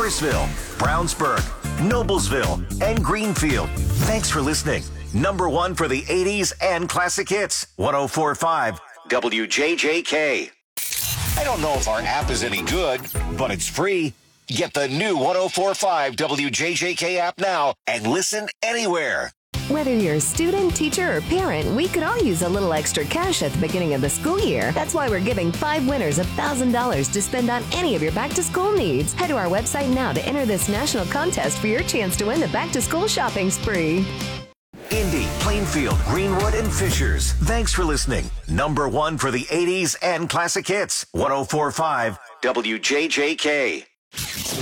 Forestville, Brownsburg, Noblesville, and Greenfield. Thanks for listening. Number one for the 80s and classic hits. 104.5 WJJK. I don't know if our app is any good, but it's free. Get the new 104.5 WJJK app now and listen anywhere. Whether you're a student, teacher, or parent, we could all use a little extra cash at the beginning of the school year. That's why we're giving 5 winners $1,000 to spend on any of your back-to-school needs. Head to our website now to enter this national contest for your chance to win the back-to-school shopping spree. Indy, Plainfield, Greenwood, and Fishers. Thanks for listening. Number one for the 80s and classic hits. 104.5 WJJK.